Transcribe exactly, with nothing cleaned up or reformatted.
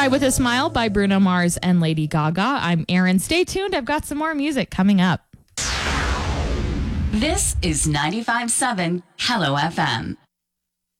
Die With a Smile by Bruno Mars and Lady Gaga. I'm Erin. Stay tuned. I've got some more music coming up. This is ninety-five point seven Hello F M.